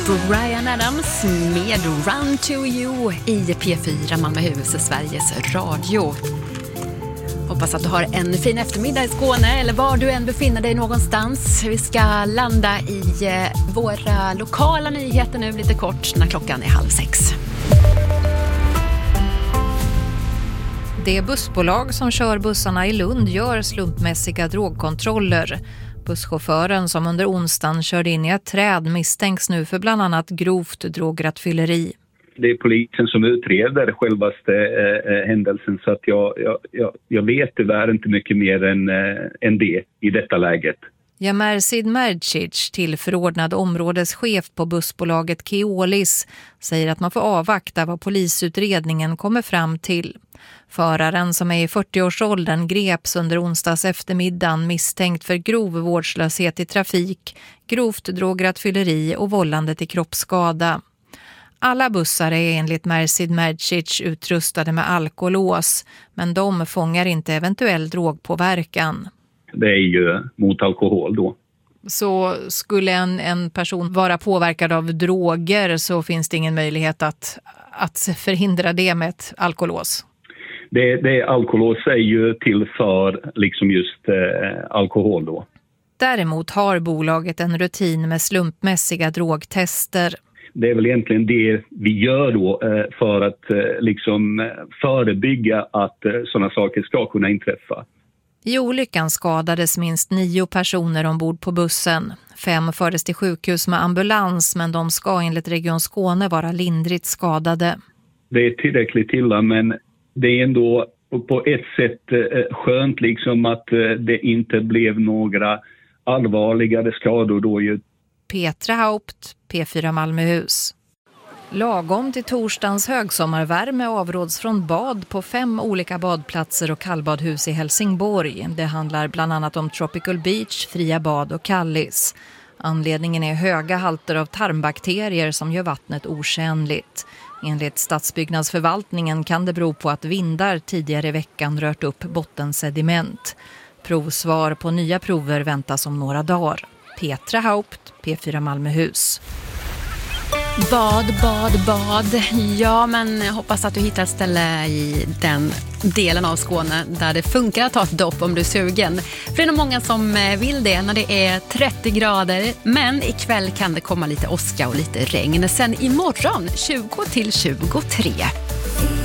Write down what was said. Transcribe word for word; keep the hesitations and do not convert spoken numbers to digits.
Bryan Adams med Run to You i P fyra Malmöhus, Sveriges Radio. Hoppas att du har en fin eftermiddag i Skåne eller var du än befinner dig någonstans. Vi ska landa i våra lokala nyheter nu lite kort när klockan är halv sex. Det bussbolag som kör bussarna i Lund gör slumpmässiga drogkontroller. Busschauffören som under onsdagen körde in i ett träd misstänks nu för bland annat grovt drograttfylleri. Det är polisen som utreder självaste eh, händelsen, så att jag, jag, jag, jag vet tyvärr inte mycket mer än, eh, än det i detta läget. Ja, Mersid Mercic, tillförordnad områdeschef på bussbolaget Keolis, säger att man får avvakta vad polisutredningen kommer fram till. Föraren, som är i fyrtioårsåldern, greps under onsdags eftermiddagen misstänkt för grov vårdslöshet i trafik, grovt drograttfylleri och vållande till kroppsskada. Alla bussar är enligt Mersid Mercic utrustade med alkolås, men de fångar inte eventuell drogpåverkan. Det är ju mot alkohol då. Så skulle en, en person vara påverkad av droger så finns det ingen möjlighet att, att förhindra det med ett alkolås? Det, det alkolås är ju till för liksom just eh, alkohol då. Däremot har bolaget en rutin med slumpmässiga drogtester. Det är väl egentligen det vi gör då eh, för att eh, liksom förebygga att eh, sådana saker ska kunna inträffa. I olyckan skadades minst nio personer ombord på bussen. Fem fördes till sjukhus med ambulans, men de ska enligt Region Skåne vara lindrigt skadade. Det är tillräckligt illa, men det är ändå på ett sätt eh, skönt liksom att eh, det inte blev några allvarligare skador då ju. Petra Haupt, P fyra Malmöhus. Lagom till torsdagens högsommarvärme avråds från bad på fem olika badplatser och kallbadhus i Helsingborg. Det handlar bland annat om Tropical Beach, Fria Bad och Kallis. Anledningen är höga halter av tarmbakterier som gör vattnet otjänligt. Enligt Stadsbyggnadsförvaltningen kan det bero på att vindar tidigare i veckan rört upp bottensediment. Provsvar på nya prover väntas om några dagar. Petra Haupt, P fyra Malmöhus. Bad, bad, bad. Ja, men jag hoppas att du hittar ett ställe i den delen av Skåne där det funkar att ta ett dopp om du är sugen. För det är nog många som vill det när det är trettio grader. Men ikväll kan det komma lite åska och lite regn. Sen imorgon tjugo till tjugotre.